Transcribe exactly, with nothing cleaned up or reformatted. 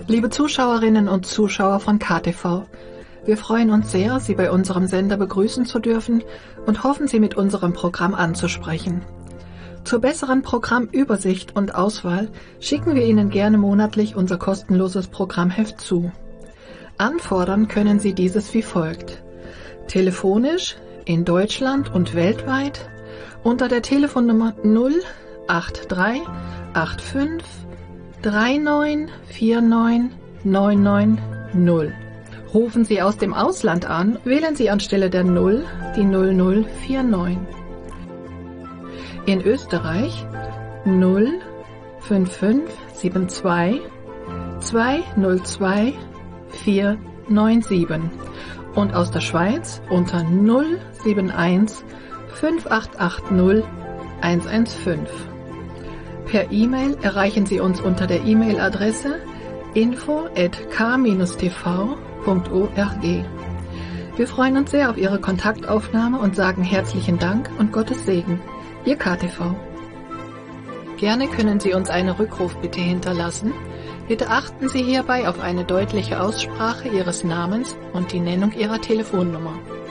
Liebe Zuschauerinnen und Zuschauer von K T V, wir freuen uns sehr, Sie bei unserem Sender begrüßen zu dürfen und hoffen, Sie mit unserem Programm anzusprechen. Zur besseren Programmübersicht und Auswahl schicken wir Ihnen gerne monatlich unser kostenloses Programmheft zu. Anfordern können Sie dieses wie folgt: telefonisch in Deutschland und weltweit unter der Telefonnummer null acht drei acht fünf drei neun vier neun neun neun null. Rufen Sie aus dem Ausland an, wählen Sie anstelle der null die null null vier neun. In Österreich null fünf fünf sieben zwei zwei null zwei vier neun sieben und aus der Schweiz unter null sieben eins fünf acht acht null eins eins fünf. Per E-Mail erreichen Sie uns unter der E-Mail-Adresse info at k dash t v punkt org. Wir freuen uns sehr auf Ihre Kontaktaufnahme und sagen herzlichen Dank und Gottes Segen. Ihr K T V. Gerne können Sie uns eine Rückrufbitte hinterlassen. Bitte achten Sie hierbei auf eine deutliche Aussprache Ihres Namens und die Nennung Ihrer Telefonnummer.